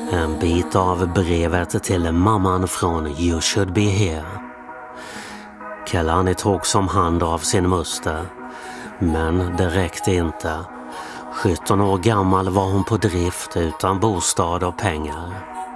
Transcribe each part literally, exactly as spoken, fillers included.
En bit av brevet till mamman från You Should Be Here. Kehlani togs om hand av sin moster, men det räckte inte. sjutton år gammal var hon på drift utan bostad och pengar.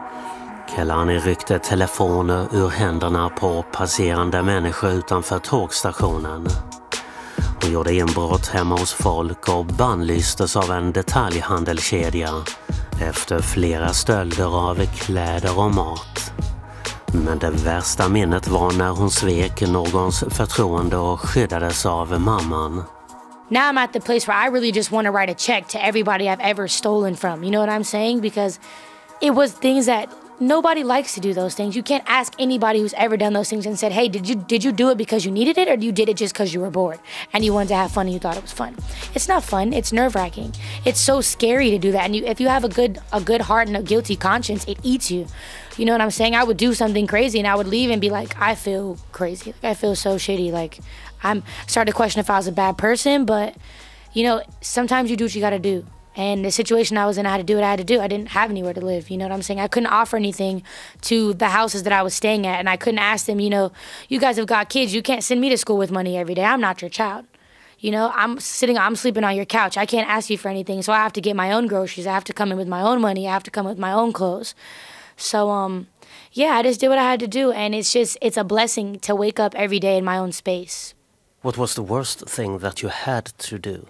Kehlani ryckte telefoner ur händerna på passerande människor utanför tågstationen. Hon gjorde inbrott hemma hos folk och bannlystes av en detaljhandelskedja efter flera stölder av kläder och mat. Men det värsta minnet var när hon svek någons förtroende och skyddades av mamman. Now I'm at the place where I really just want to write a check to everybody I've ever stolen from. You know what I'm saying? Because it was things that nobody likes to do those things. You can't ask anybody who's ever done those things and said, hey, did you did you do it because you needed it, or you did it just because you were bored and you wanted to have fun and you thought it was fun? It's not fun. It's nerve-wracking. It's so scary to do that. And you, if you have a good a good heart and a guilty conscience, it eats you. You know what I'm saying? I would do something crazy and I would leave and be like, I feel crazy. Like, I feel so shitty. Like, I'm started to question if I was a bad person, but you know, sometimes you do what you got to do. And the situation I was in, I had to do what I had to do. I didn't have anywhere to live, you know what I'm saying? I couldn't offer anything to the houses that I was staying at, and I couldn't ask them, you know, you guys have got kids, you can't send me to school with money every day. I'm not your child. You know, I'm sitting, I'm sleeping on your couch. I can't ask you for anything, so I have to get my own groceries. I have to come in with my own money. I have to come with my own clothes. So, um, yeah, I just did what I had to do, and it's just, it's a blessing to wake up every day in my own space. What was the worst thing that you had to do?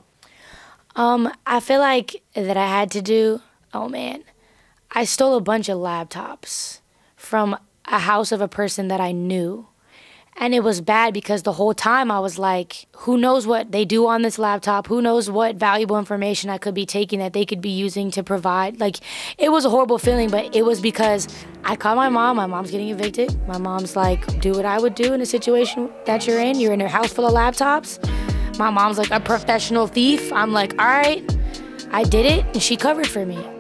Um, I feel like that I had to do, oh man, I stole a bunch of laptops from a house of a person that I knew. And it was bad because the whole time I was like, who knows what they do on this laptop? Who knows what valuable information I could be taking that they could be using to provide? Like, it was a horrible feeling, but it was because I called my mom. My mom's getting evicted. My mom's like, do what I would do in a situation that you're in. You're in a house full of laptops. My mom's like a professional thief. I'm like, all right, I did it, and she covered for me.